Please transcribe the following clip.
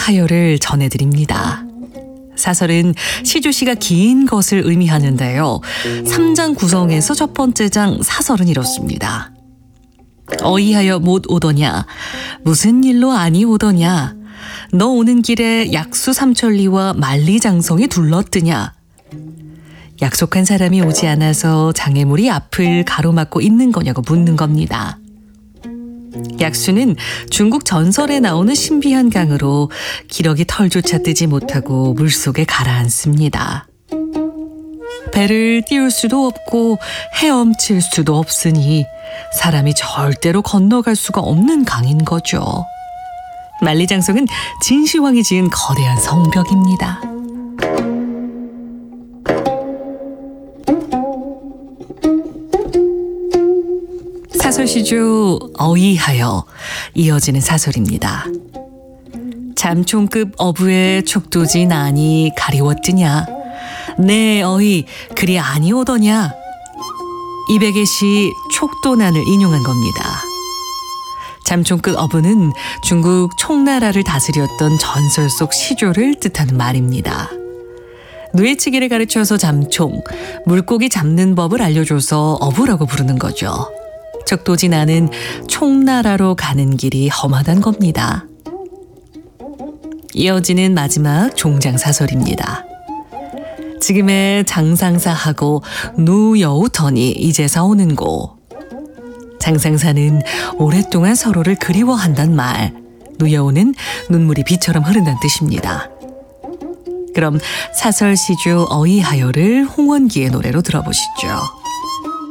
어이하여를 전해드립니다. 사설은 시조시가 긴 것을 의미하는데요. 3장 구성에서 첫 번째 장 사설은 이렇습니다. 어이하여 못 오더냐? 무슨 일로 아니 오더냐? 너 오는 길에 약수 삼천리와 만리장성이 둘렀드냐? 약속한 사람이 오지 않아서 장애물이 앞을 가로막고 있는 거냐고 묻는 겁니다. 약수는 중국 전설에 나오는 신비한 강으로 기러기 털조차 뜨지 못하고 물속에 가라앉습니다. 배를 띄울 수도 없고 헤엄칠 수도 없으니 사람이 절대로 건너갈 수가 없는 강인 거죠. 만리장성은 진시황이 지은 거대한 성벽입니다. 사설시조 어이하여 이어지는 사설입니다. 잠총급 어부의 촉도지 나니 가리웠드냐? 내 어이 그리 아니오더냐? 이백의 시 촉도난을 인용한 겁니다. 잠총급 어부는 중국 총나라를 다스렸던 전설 속 시조를 뜻하는 말입니다. 누에치기를 가르쳐서 잠총, 물고기 잡는 법을 알려줘서 어부라고 부르는 거죠. 촉도지 나는 총나라로 가는 길이 험하단 겁니다. 이어지는 마지막 종장사설입니다. 지금의 장상사하고 누여우터니 이제서 오는고. 장상사는 오랫동안 서로를 그리워한단 말, 누여우는 눈물이 비처럼 흐른다는 뜻입니다. 그럼 사설시조 어이하여를 홍원기의 노래로 들어보시죠.